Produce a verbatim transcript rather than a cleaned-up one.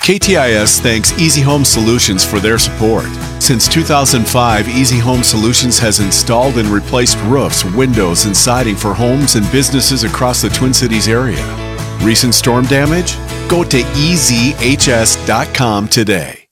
K T I S thanks Easy Home Solutions for their support. Since two thousand five, Easy Home Solutions has installed and replaced roofs, windows, and siding for homes and businesses across the Twin Cities area. Recent storm damage? Go to E Z H S dot com today.